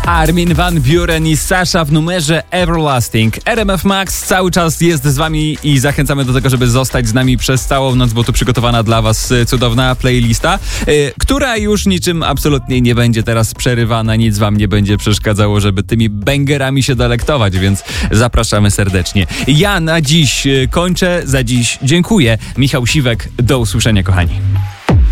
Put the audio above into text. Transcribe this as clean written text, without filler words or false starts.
Armin van Buuren i Sasha w numerze Everlasting. RMF Max cały czas jest z wami i zachęcamy do tego, żeby zostać z nami przez całą noc, bo tu przygotowana dla was cudowna playlista, która już niczym absolutnie nie będzie teraz przerywana, nic wam nie będzie przeszkadzało, żeby tymi bangerami się delektować, więc zapraszamy serdecznie. Ja na dziś kończę, za dziś dziękuję. Michał Siwek, do usłyszenia, kochani.